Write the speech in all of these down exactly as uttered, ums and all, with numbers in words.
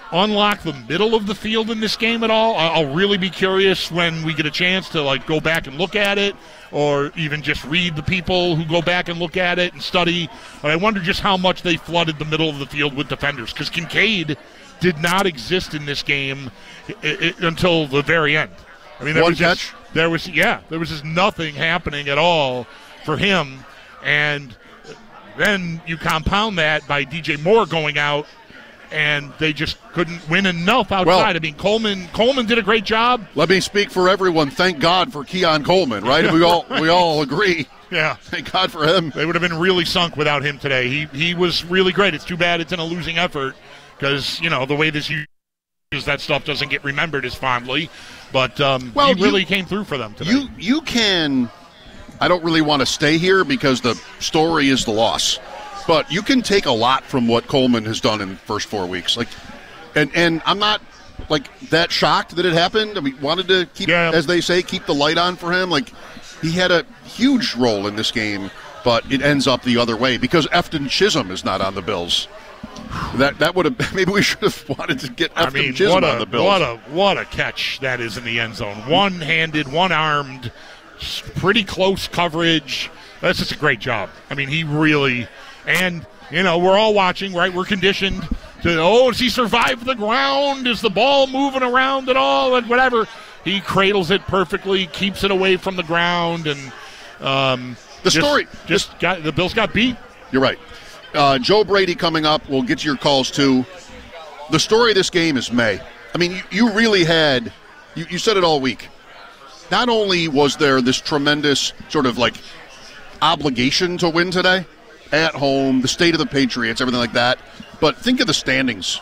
unlock the middle of the field in this game at all. I'll really be curious when we get a chance to like go back and look at it, or even just read the people who go back and look at it and study. I wonder just how much they flooded the middle of the field with defenders, because Kincaid did not exist in this game it, it, until the very end. I mean, there One was catch. Just, there was yeah, there was just nothing happening at all for him, and then you compound that by D J Moore going out. And they just couldn't win enough outside. Well, I mean, Coleman Coleman did a great job. Let me speak for everyone. Thank God for Keon Coleman, right? we all we all agree. Yeah. Thank God for him. They would have been really sunk without him today. He he was really great. It's too bad it's in a losing effort because, you know, the way this is, that stuff doesn't get remembered as fondly. But um, well, he really you, came through for them today. You, you can – I don't really want to stay here because the story is the loss. But you can take a lot from what Coleman has done in the first four weeks. Like, and and I'm not like that shocked that it happened. I mean, wanted to keep, yeah. as they say, keep the light on for him. Like, he had a huge role in this game, but it ends up the other way because Efton Chisholm is not on the Bills. That that would have maybe we should have wanted to get Efton I mean, Chisholm what a, on the Bills. What a what a catch that is in the end zone. One-handed, one-armed, pretty close coverage. That's just a great job. I mean, he really. And, you know, we're all watching, right? We're conditioned to, oh, does he survive the ground? Is the ball moving around at all? And whatever. He cradles it perfectly, keeps it away from the ground, and um, the just, story. Just got the Bills got beat. You're right. Uh, Joe Brady coming up. We'll get to your calls, too. The story of this game is May. I mean, you, you really had, you, you said it all week. Not only was there this tremendous sort of like obligation to win today, at home, the state of the Patriots, everything like that. But think of the standings.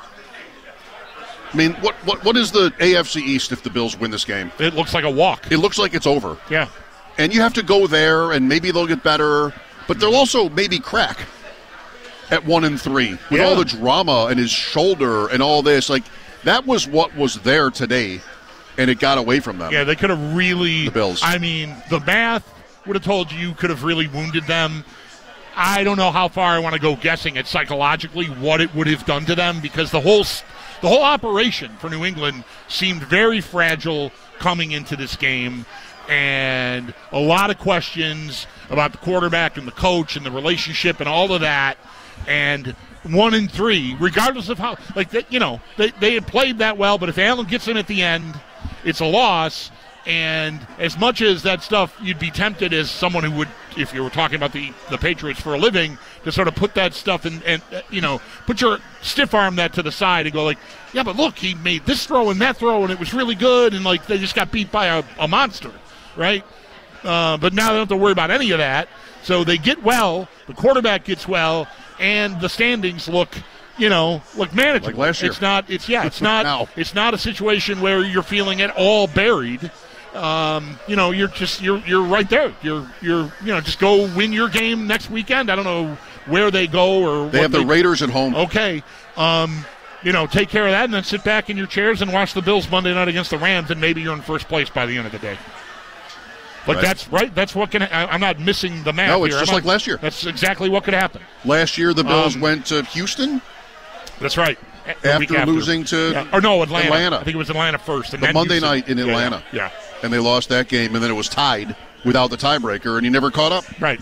I mean, what what what is the A F C East if the Bills win this game? It looks like a walk. It looks like it's over. Yeah. And you have to go there, and maybe they'll get better, but they'll also maybe crack at one and three with yeah. all the drama and his shoulder and all this. Like, that was what was there today, and it got away from them. Yeah, they could have really. The Bills. I mean, the math would have told you could have really wounded them. I don't know how far I want to go guessing at psychologically what it would have done to them, because the whole the whole operation for New England seemed very fragile coming into this game, and a lot of questions about the quarterback and the coach and the relationship and all of that. And one and three, regardless of how, like, they, you know, they, they had played that well, but if Allen gets in at the end, it's a loss. And as much as that stuff, you'd be tempted as someone who would, if you were talking about the, the Patriots for a living, to sort of put that stuff in, and, uh, you know, put your stiff arm that to the side and go like, yeah, but look, he made this throw and that throw, and it was really good, and, like, they just got beat by a, a monster, right? Uh, but now they don't have to worry about any of that. So they get well, the quarterback gets well, and the standings look, you know, look manageable. Like last year. It's not, it's, yeah, it's not, no. it's not a situation where you're feeling at all buried. Um, you know, you're just you're you're right there. You're you're you know, just go win your game next weekend. I don't know where they go or they what have the they, Raiders at home. Okay, um, you know, take care of that and then sit back in your chairs and watch the Bills Monday night against the Rams, and maybe you're in first place by the end of the day. But right. that's right. That's what can. I, I'm not missing the math. No, it's here. just I'm like not, last year. That's exactly what could happen. Last year, the Bills Um, went to Houston. That's right. After, after losing to yeah. or no Atlanta. Atlanta. I think it was Atlanta first. And the then Monday Houston. night in Atlanta. Yeah, yeah. And they lost that game, and then it was tied without the tiebreaker, and he never caught up. Right.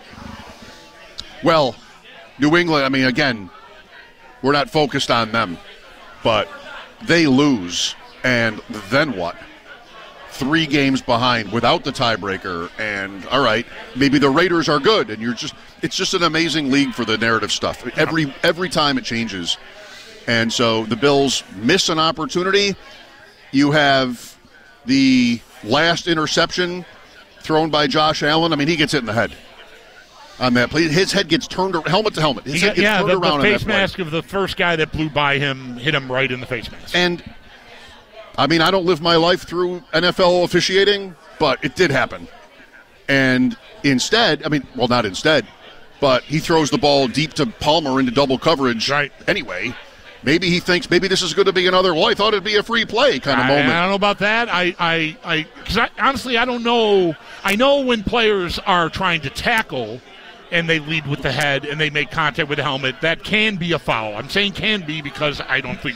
Well, New England, I mean, again, we're not focused on them, but they lose, and then what? Three games behind without the tiebreaker, and all right, maybe the Raiders are good, and you're just, it's just an amazing league for the narrative stuff. Every every time it changes. And so the Bills miss an opportunity. You have the last interception thrown by Josh Allen. I mean, he gets hit in the head on that play. His head gets turned helmet to helmet. His He head got, gets yeah, turned the, around the on face that play. mask of the first guy that blew by him hit him right in the face mask. And, I mean, I don't live my life through N F L officiating, but it did happen. And instead, I mean, well, not instead, but he throws the ball deep to Palmer into double coverage right. anyway. Maybe he thinks maybe this is going to be another, well, I thought it'd be a free play kind of I, moment. I don't know about that. I, I, I, because I, honestly, I don't know. I know when players are trying to tackle and they lead with the head and they make contact with the helmet, that can be a foul. I'm saying can be because I don't think